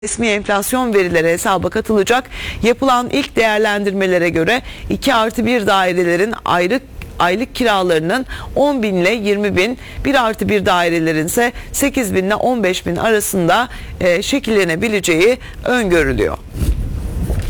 Resmi enflasyon verileri hesaba katılacak. Yapılan ilk değerlendirmelere göre 2+1 dairelerin aylık kiralarının 10 bin ile 20 bin, 1+1 dairelerin ise 8 bin ile 15 bin arasında şekillenebileceği öngörülüyor.